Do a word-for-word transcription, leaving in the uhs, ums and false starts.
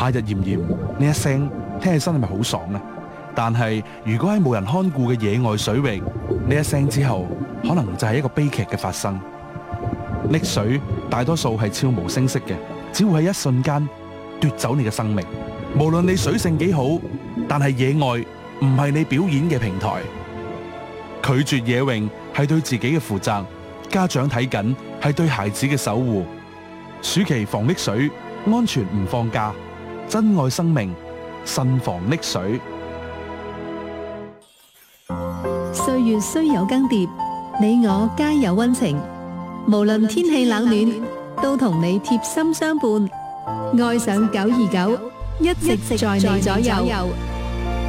夏日炎炎，呢一聲聽起身係咪好爽呢？但係如果喺冇人看顧嘅野外水域，呢一聲之後，可能就係一個悲劇嘅發生。溺水大多數係悄無聲息嘅，只會喺一瞬間奪走你嘅生命。無論你水性幾好，但係野外唔係你表演嘅平台。拒絕野泳係對自己嘅負責，家長睇緊係對孩子嘅守護。暑期防溺水，安全唔放假，珍愛生命，慎防溺水。 歲月雖有更迭，你我皆有溫情。無論天氣冷暖，都同你貼心相伴。愛上九二九，一直在你左右。